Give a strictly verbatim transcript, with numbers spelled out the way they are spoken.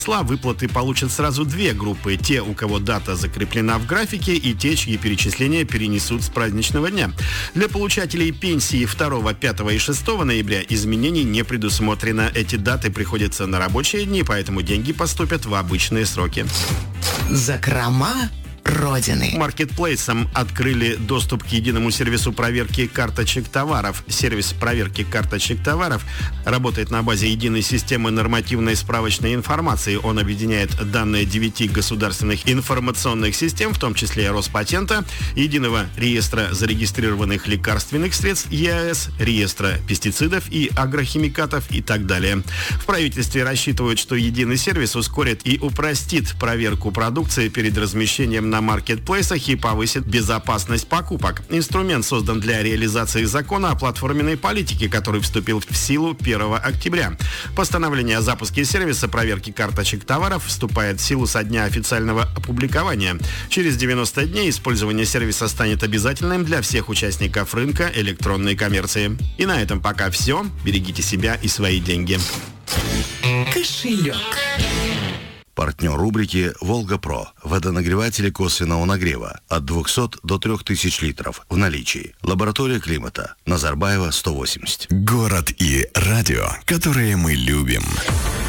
Выплаты получат сразу две группы. Те, у кого дата закреплена в графике, и те, чьи перечисления перенесут с праздничного дня. Для получателей пенсии второго, пятого и шестого ноября изменений не предусмотрено. Эти даты приходятся на рабочие дни, поэтому деньги поступят в обычные сроки. Закрома Родины. Маркетплейсам открыли доступ к единому сервису проверки карточек товаров. Сервис проверки карточек товаров работает на базе единой системы нормативной справочной информации. Он объединяет данные девяти государственных информационных систем, в том числе Роспатента, единого реестра зарегистрированных лекарственных средств ЕАЭС, реестра пестицидов и агрохимикатов и так далее. В правительстве рассчитывают, что единый сервис ускорит и упростит проверку продукции перед размещением на маркетплейсах и повысит безопасность покупок. Инструмент создан для реализации закона о платформенной политике, который вступил в силу первого октября. Постановление о запуске сервиса проверки карточек товаров вступает в силу со дня официального опубликования. Через девяносто дней использование сервиса станет обязательным для всех участников рынка электронной коммерции. И на этом пока все. Берегите себя и свои деньги. Кошелек. Партнер рубрики «Волга-Про». Водонагреватели косвенного нагрева от двухсот до трёх тысяч литров в наличии. Лаборатория климата. Назарбаева, сто восемьдесят. Город и радио, которые мы любим.